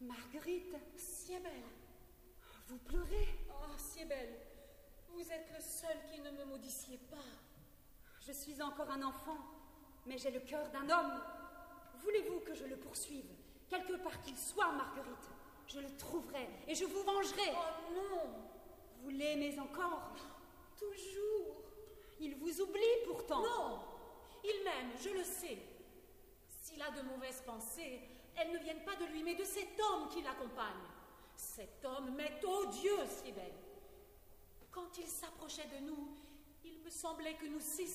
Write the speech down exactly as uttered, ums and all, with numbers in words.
Marguerite. Siebel. Vous pleurez? Oh, Siebel, vous êtes le seul qui ne me maudissiez pas. Je suis encore un enfant, mais j'ai le cœur d'un homme. Voulez-vous que je le poursuive? Quelque part qu'il soit, Marguerite, je le trouverai et je vous vengerai. Oh non! Vous l'aimez encore? Toujours. Il vous oublie pourtant. Non, il m'aime, je le sais. S'il a de mauvaises pensées, elles ne viennent pas de lui, mais de cet homme qui l'accompagne. Cet homme m'est odieux, Siebel. Quand il s'approchait de nous, il me semblait que nous